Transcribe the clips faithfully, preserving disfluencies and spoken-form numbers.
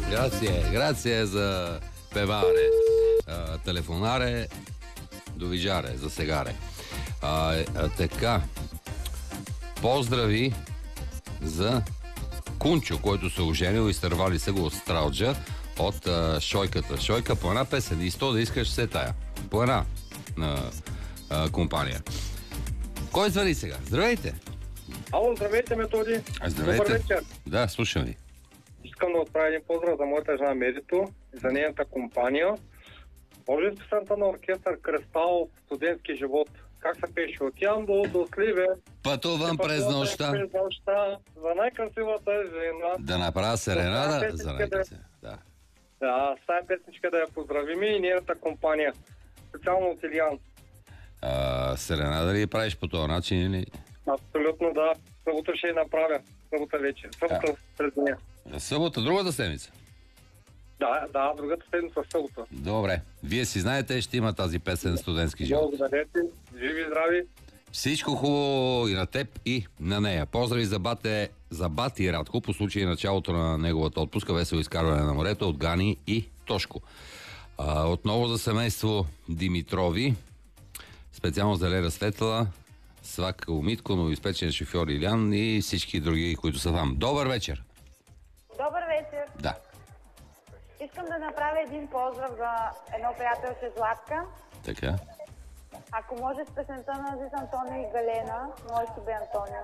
Grazie, grazie за певаре, а, телефонаре, довижаре, за сегаре. А, а, така, поздрави за Кунчо, който се оженил, изтървали се го от Стралджа от а, Шойката. Шойка по една песен и сто да искаш все тая. По една на а, компания. Кой звъни сега? Здравейте! Ало, здравейте, Методи. Здравейте. Добър вечер. Да, слушам ви. Искам да отправя един поздрав за моята жена Мерито и за нейната компания. Може ли песента на оркестър Кристал студентски живот? Как се пеше? От Ямбол до Сливе. Пътувам през нощта. През нощта. За най-красивата жена. Да направя серенада Това е за песничка най-красива. Да. Да, с тази песничка да я поздравим и нейната компания. Специално от Илиан. А, серенада ли правиш по този начин или? Абсолютно да. Събота ще я направя. Събота вечер. Събота през деня. Събота, другата седмица. Да, да, другата седмица събота. Добре. Вие си знаете, ще има тази песен студентски живот. Благодаря ти. Живи и здрави. Всичко хубаво и на теб, и на нея. Поздрави за бате, за бати Радко по случай началото на неговата отпуска, весело изкарване на морето от Гани и Тошко. А, отново за семейство Димитрови, специално за Лера Светла, Свак Умитко, новоизпечен шофьор Илян и всички други, които са там. Добър вечер! Добър вечер! Да. Искам да направя един поздрав за едно приятелче Златка. Така. Ако може с песента на Азис Антонио и Галена, моето бе Антонио.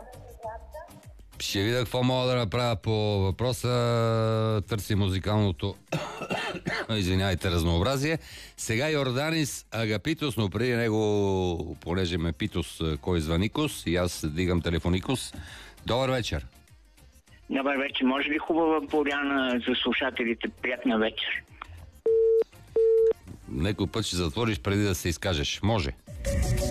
Ще видя какво мога да направя по въпроса. Търси музикалното извинявайте, разнообразие. Сега Йорданис Агапитос, но преди него, понеже ме Питос, кой звъникос, и аз дигам телефоникос. Добър вечер. Добър вечер. Може ли хубава поряна за слушателите? Приятна вечер. Некой път ще затвориш преди да се изкажеш. Може.